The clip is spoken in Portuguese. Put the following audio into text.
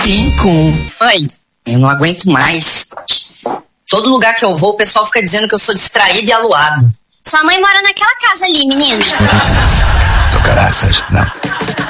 5. Mãe, eu não aguento mais. Todo lugar que eu vou, o pessoal fica dizendo que eu sou distraído e aluado. Sua mãe mora naquela casa ali, menino. Tu caraças, não.